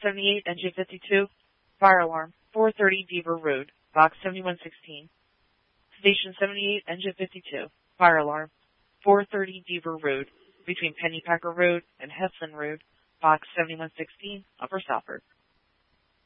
78, Engine 52. Fire alarm. 430 Deaver Road, Box 7116. Station 78, Engine 52. Fire alarm. 430 Deaver Road, between Pennypacker Road and Heslin Road, Box 7116, Upper Salford.